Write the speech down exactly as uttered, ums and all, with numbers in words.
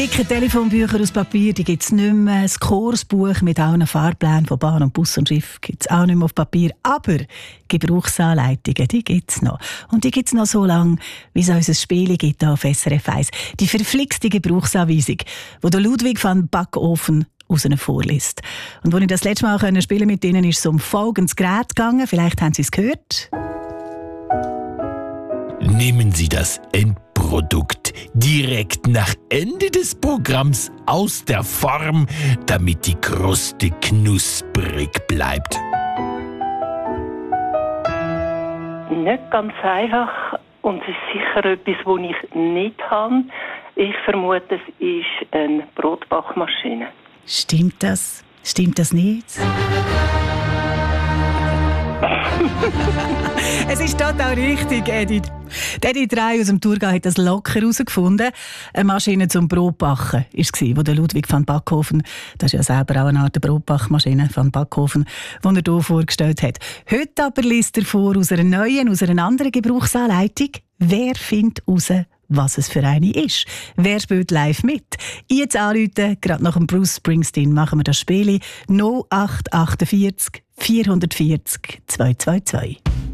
Dicke Telefonbücher aus Papier, die gibt es nicht mehr. Das Kursbuch mit allen Fahrplänen von Bahn und Bus und Schiff gibt es auch nicht mehr auf Papier. Aber Gebrauchsanleitungen, die gibt es noch. Und die gibt es noch so lange, wie es unser Spiel gibt hier auf S R F eins. Die verflixte Gebrauchsanweisung, die der Ludwig van Backofen aus ihnen vorliest. Und als ich das letzte Mal spielen konnte mit ihnen, ist es um folgendes Gerät gegangen. Vielleicht haben Sie es gehört. Nehmen Sie das Endprodukt direkt nach Ende des Programms aus der Form, damit die Kruste knusprig bleibt. Nicht ganz einfach und es ist sicher etwas, das ich nicht habe. Ich vermute, es ist eine Brotbackmaschine. Stimmt das? Stimmt das nicht? Es ist total richtig, Edith. Edith drei aus dem Thurgau hat das locker herausgefunden. Eine Maschine zum Brotbacken war es, die der Ludwig van Backofen, das ist ja selber auch eine Art Brotbackmaschine, van Backofen, die er hier vorgestellt hat. Heute aber liest er vor aus einer neuen, aus einer anderen Gebrauchsanleitung. Wer findet heraus, was es für eine ist? Wer spielt live mit? Jetzt anrufen, gerade nach dem Bruce Springsteen machen wir das Spiel null acht acht vier vier vier null zwei zwei zwei.